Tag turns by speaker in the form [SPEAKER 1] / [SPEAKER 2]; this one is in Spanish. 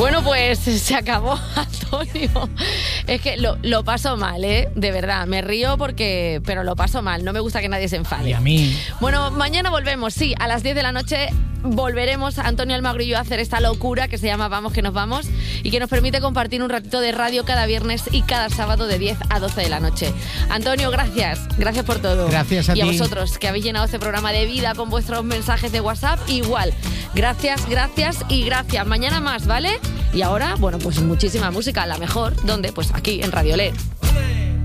[SPEAKER 1] Bueno, pues se acabó, Antonio. Es que lo paso mal, ¿eh? De verdad, me río pero lo paso mal. No me gusta que nadie se enfade.
[SPEAKER 2] Y a mí.
[SPEAKER 1] Bueno, mañana volvemos, sí, a las 10 de la noche volveremos Antonio Almagro y yo a hacer esta locura que se llama Vamos que nos vamos y que nos permite compartir un ratito de radio cada viernes y cada sábado de 10 a 12 de la noche. Antonio, gracias por todo.
[SPEAKER 2] Gracias a ti.
[SPEAKER 1] Y a vosotros que habéis llenado este programa de vida con vuestros mensajes de WhatsApp, igual. Gracias y gracias. Mañana más, ¿vale? Y ahora, bueno, pues muchísima música, la mejor. ¿Dónde? Pues aquí en Radio LED.